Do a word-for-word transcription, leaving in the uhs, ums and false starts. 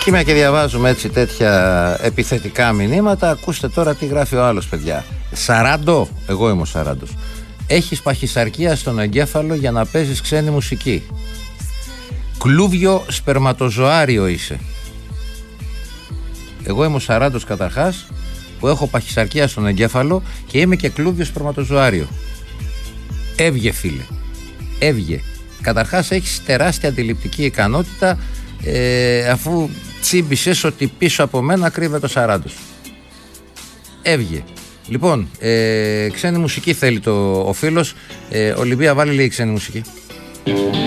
Και μια και διαβάζουμε έτσι τέτοια επιθετικά μηνύματα, ακούστε τώρα τι γράφει ο άλλος, παιδιά. Σαράντο, εγώ είμαι ο Σαράντος. Έχεις παχυσαρκία στον εγκέφαλο για να παίζεις ξένη μουσική. Κλούβιο σπερματοζωάριο είσαι. Εγώ είμαι ο Σαράντος καταρχάς, που έχω παχυσαρκία στον εγκέφαλο και είμαι και κλούβιο σπερματοζωάριο. Έβγε, φίλε. Έβγε. Καταρχάς έχεις τεράστια αντιληπτική ικανότητα, ε, αφού τσίμπησες ότι πίσω από μένα κρύβεται ο Σαράντος. Έβγε. Λοιπόν, ε, ξένη μουσική θέλει το, ο φίλος. ε, Ολυμπία, βάλει λίγη ξένη μουσική.